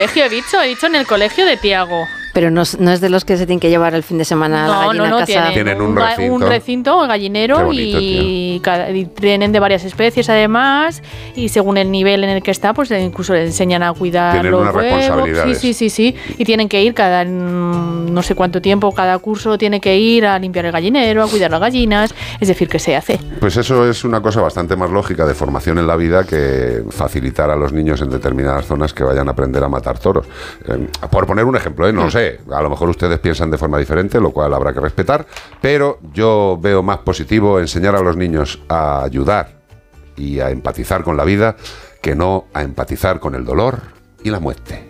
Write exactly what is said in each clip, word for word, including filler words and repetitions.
He dicho, he dicho en el colegio de Tiago. Pero no, no es de los que se tienen que llevar el fin de semana a la no, gallina no, no, a casa. Tienen, tienen un, un recinto, un recinto gallinero bonito, y, y tienen de varias especies además, y según el nivel en el que está, pues incluso le enseñan a cuidar tienen los unas huevos. responsabilidades. Sí, sí, sí, sí. Y tienen que ir cada no sé cuánto tiempo, cada curso tiene que ir a limpiar el gallinero, a cuidar las gallinas, es decir, que se hace. Pues eso es una cosa bastante más lógica de formación en la vida que facilitar a los niños en determinadas zonas que vayan a aprender a matar toros. Eh, por poner un ejemplo, ¿eh? no lo sé, a lo mejor ustedes piensan de forma diferente, lo cual habrá que respetar, pero yo veo más positivo enseñar a los niños a ayudar y a empatizar con la vida que no a empatizar con el dolor y la muerte.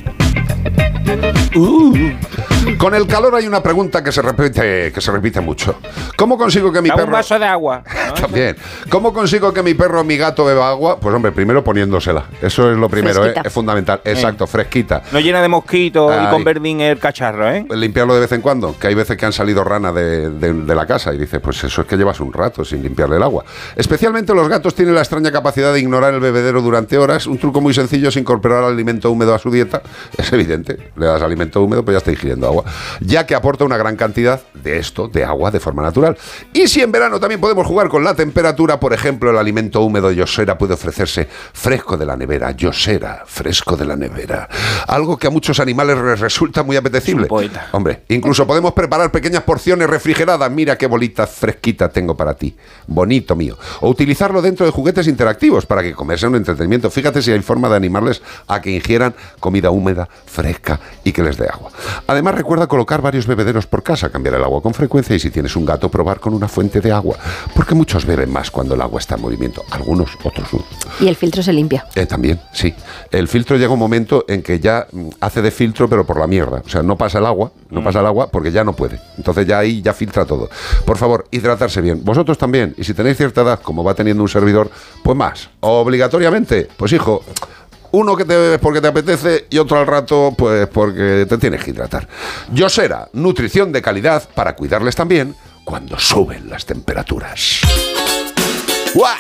Uh. Con el calor hay una pregunta que se repite, que se repite mucho. ¿Cómo consigo que mi perro... un vaso de agua, ¿no? También. ¿Cómo consigo que mi perro o mi gato beba agua? Pues hombre, primero poniéndosela. Eso es lo primero, ¿eh? Es fundamental. Exacto, sí. Fresquita. No llena de mosquitos Ay. y con verdín el cacharro, ¿eh? Limpiarlo de vez en cuando, que hay veces que han salido ranas de, de, de la casa y dices, pues eso es que llevas un rato sin limpiarle el agua. Especialmente los gatos tienen la extraña capacidad de ignorar el bebedero durante horas. Un truco muy sencillo es incorporar alimento húmedo a su dieta. Es evidente, le das alimento húmedo, pues ya está ingiriendo agua, ya que aporta una gran cantidad de esto, de agua, de forma natural. Y si en verano también podemos jugar con la temperatura, por ejemplo, el alimento húmedo Yosera puede ofrecerse fresco de la nevera. Yosera, fresco de la nevera. Algo que a muchos animales les resulta muy apetecible. Hombre, incluso podemos preparar pequeñas porciones refrigeradas. Mira qué bolita fresquita tengo para ti. Bonito mío. O utilizarlo dentro de juguetes interactivos para que comer sea un entretenimiento. Fíjate si hay forma de animarles a que ingieran comida húmeda, fresca y que les dé agua. Además, recuerda colocar varios bebederos por casa, cambiar el agua con frecuencia y si tienes un gato, probar con una fuente de agua. Porque muchos beben más cuando el agua está en movimiento. Algunos, otros no. Y el filtro se limpia. Eh, también, sí. El filtro llega un momento en que ya mm, hace de filtro, pero por la mierda. O sea, no pasa el agua, no pasa el agua porque ya no puede. Entonces ya ahí ya filtra todo. Por favor, hidratarse bien. Vosotros también. Y si tenéis cierta edad, como va teniendo un servidor, pues más. Obligatoriamente, pues hijo... Uno que te bebes porque te apetece y otro al rato pues porque te tienes que hidratar. Yosera, nutrición de calidad para cuidarles también cuando suben las temperaturas. ¡Guau!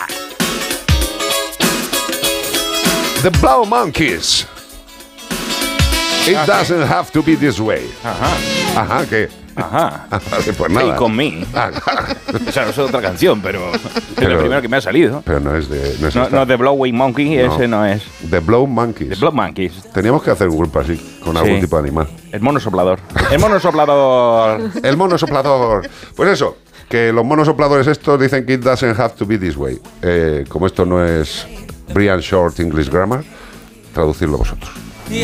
The Blow Monkeys. It okay. doesn't have to be this way. Ajá. Ajá, ¿qué? Ajá. Vale, pues nada. Take on me. Ah, o sea, no es otra canción, pero, pero es lo primero que me ha salido. Pero no es de... No es no, no, The Blowing Monkey, no. Ese no es. The Blow Monkeys. The Blow Monkeys. Teníamos que hacer un grupo así, con algún sí. tipo de animal. El mono soplador. El mono soplador. El mono soplador. Pues eso, que los monos sopladores estos dicen que it doesn't have to be this way. Eh, como esto no es Brian Short English Grammar, traducirlo vosotros.